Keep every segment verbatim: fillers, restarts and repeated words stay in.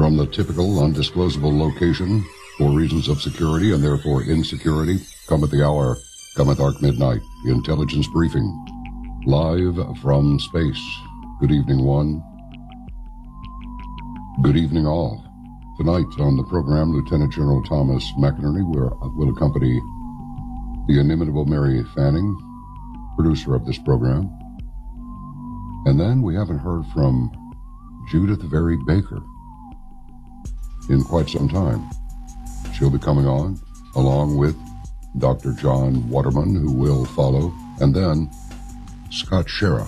From the typical undisclosable location, for reasons of security and therefore insecurity, cometh the hour, cometh arc midnight, the intelligence briefing, live from space. Good evening, one. Good evening, all. Tonight on the program, Lieutenant General Thomas McInerney will, will accompany the inimitable Mary Fanning, producer of this program. And then we haven't heard from Judith Very Baker in quite some time. She'll be coming on, along with Doctor John Waterman, who will follow, and then Scott Shera.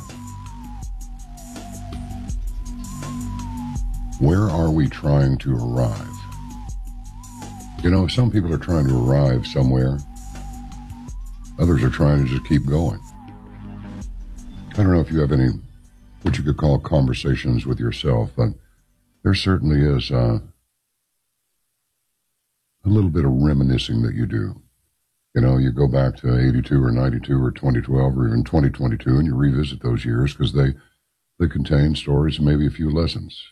Where are we trying to arrive? You know, some people are trying to arrive somewhere. Others are trying to just keep going. I don't know if you have any, what you could call conversations with yourself, but there certainly is uh, a little bit of reminiscing that you do. You know, you go back to eighty-two or ninety-two or twenty twelve or even twenty twenty-two and you revisit those years because they, they contain stories and maybe a few lessons.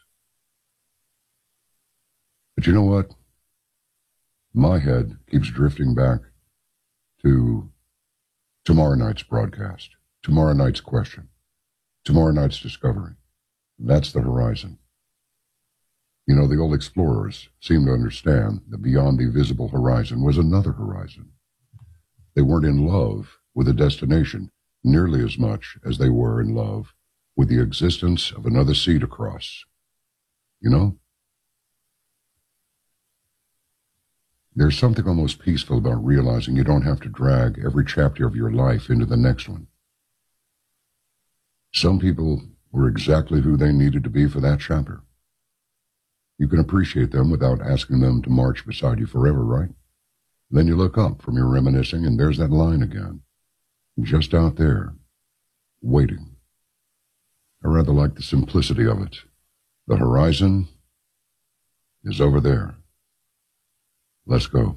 But you know what? My head keeps drifting back to tomorrow night's broadcast, tomorrow night's question, tomorrow night's discovery. That's the horizon. You know, the old explorers seemed to understand that beyond the visible horizon was another horizon. They weren't in love with a destination nearly as much as they were in love with the existence of another sea to cross. You know? There's something almost peaceful about realizing you don't have to drag every chapter of your life into the next one. Some people were exactly who they needed to be for that chapter. You can appreciate them without asking them to march beside you forever, right? Then you look up from your reminiscing, and there's that line again, just out there, waiting. I rather like the simplicity of it. The horizon is over there. Let's go.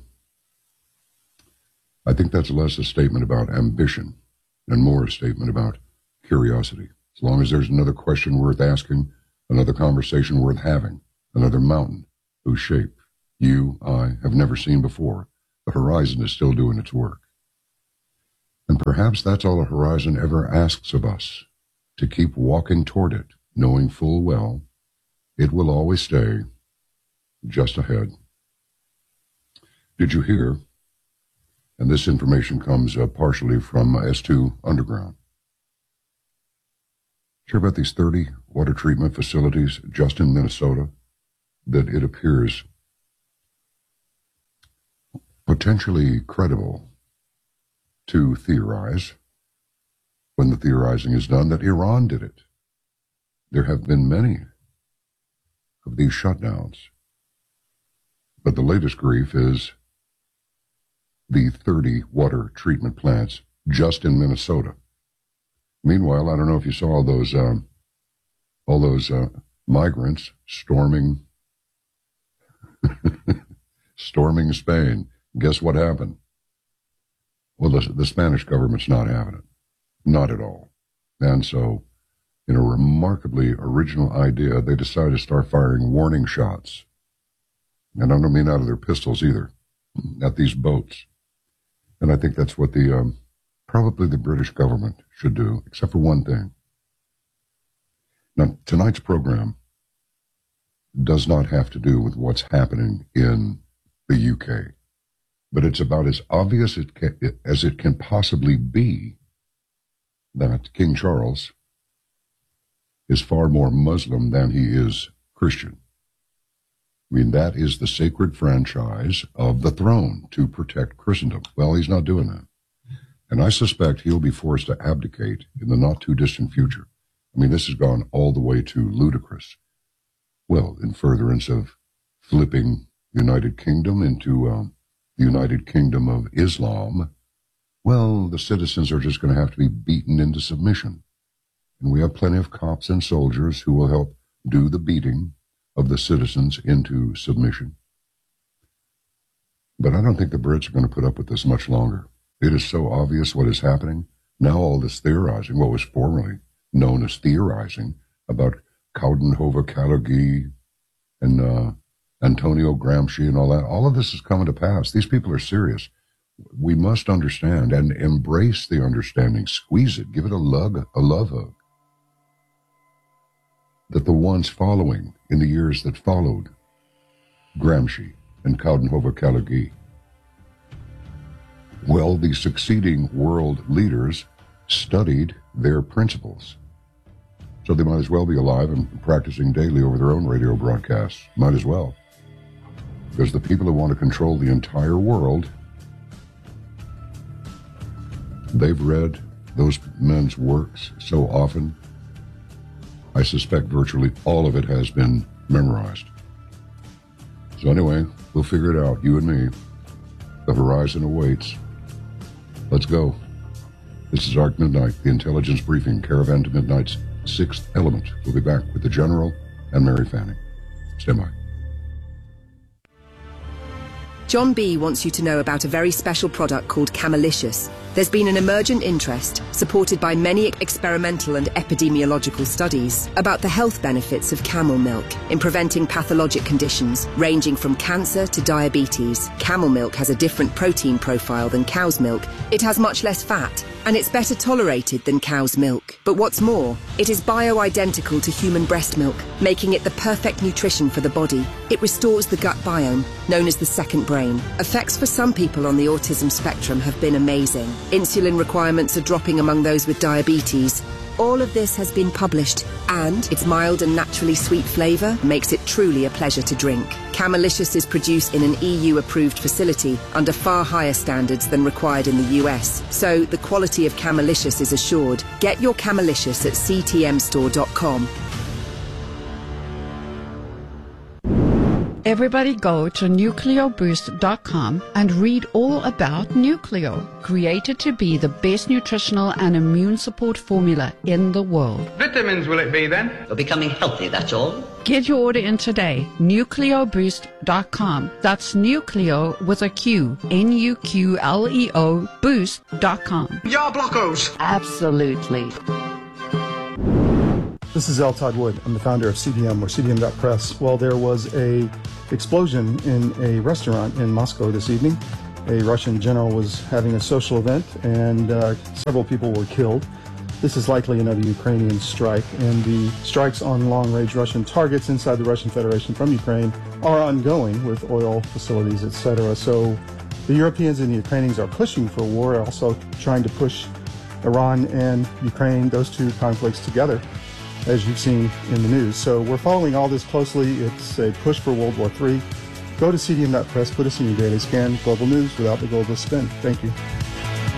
I think that's less a statement about ambition and more a statement about curiosity. As long as there's another question worth asking, another conversation worth having, another mountain whose shape you, I, have never seen before, the horizon is still doing its work. And perhaps that's all the horizon ever asks of us, to keep walking toward it, knowing full well it will always stay just ahead. Did you hear, and this information comes uh, partially from uh, S two Underground, hear about these thirty water treatment facilities just in Minnesota that it appears potentially credible to theorize, when the theorizing is done, that Iran did it. There have been many of these shutdowns, but the latest grief is the thirty water treatment plants just in Minnesota. Meanwhile, I don't know if you saw all those, um, all those uh, migrants storming, storming Spain. Guess what happened? Well, the, the Spanish government's not having it, not at all. And so, in a remarkably original idea, they decided to start firing warning shots. And I don't mean out of their pistols either, at these boats. And I think that's what the, um, probably the British government should do, except for one thing. Now, tonight's program does not have to do with what's happening in the U K, but it's about as obvious it can, as it can possibly be that King Charles is far more Muslim than he is Christian. I mean, that is the sacred franchise of the throne, to protect Christendom. Well, he's not doing that. And I suspect he'll be forced to abdicate in the not-too-distant future. I mean, this has gone all the way to ludicrous. Well, in furtherance of flipping United Kingdom into um, the United Kingdom of Islam, well, the citizens are just going to have to be beaten into submission. And we have plenty of cops and soldiers who will help do the beating of the citizens into submission. But I don't think the Brits are going to put up with this much longer. It is so obvious what is happening. Now all this theorizing, what was formerly known as theorizing, about Coudenhove-Kallergi and uh, Antonio Gramsci and all that. All of this is coming to pass. These people are serious. We must understand and embrace the understanding. Squeeze it. Give it a lug, a love hug. That the ones following in the years that followed Gramsci and Coudenhove-Kalergi, well, the succeeding world leaders studied their principles. So they might as well be alive and practicing daily over their own radio broadcasts. Might as well. Because the people who want to control the entire world, they've read those men's works so often, I suspect virtually all of it has been memorized. So anyway, we'll figure it out, you and me. The horizon awaits. Let's go. This is Arc Midnight, the intelligence briefing, Caravan to Midnight's sixth element. We'll be back with the General and Mary Fanning. Stand by. John B. wants you to know about a very special product called Camelicious. There's been an emergent interest, supported by many experimental and epidemiological studies, about the health benefits of camel milk in preventing pathologic conditions ranging from cancer to diabetes. Camel milk has a different protein profile than cow's milk. It has much less fat, and it's better tolerated than cow's milk. But what's more, it is bio-identical to human breast milk, making it the perfect nutrition for the body. It restores the gut biome, known as the second brain. Effects for some people on the autism spectrum have been amazing. Insulin requirements are dropping among those with diabetes. All of this has been published, and its mild and naturally sweet flavour makes it truly a pleasure to drink. Camelicious is produced in an E U-approved facility under far higher standards than required in the U S, so the quality of Camelicious is assured. Get your Camelicious at c t m store dot com. Everybody go to nucleo boost dot com and read all about Nucleo, created to be the best nutritional and immune support formula in the world. Vitamins will it be then? You're becoming healthy, that's all. Get your order in today, nucleo boost dot com. That's Nucleo with a Q, N U Q L E O, boost dot com. Yar blockos! Absolutely. This is L. Todd Wood. I'm the founder of C D M, or C D M dot press. Well, there was a explosion in a restaurant in Moscow this evening. A Russian general was having a social event, and uh, several people were killed. This is likely another Ukrainian strike, and the strikes on long-range Russian targets inside the Russian Federation from Ukraine are ongoing with oil facilities, et cetera. So the Europeans and the Ukrainians are pushing for war, also trying to push Iran and Ukraine, those two conflicts together, as you've seen in the news. So we're following all this closely. It's a push for World War Three. Go to C D M dot press, put us in your daily scan. Global news without the global spin. Thank you.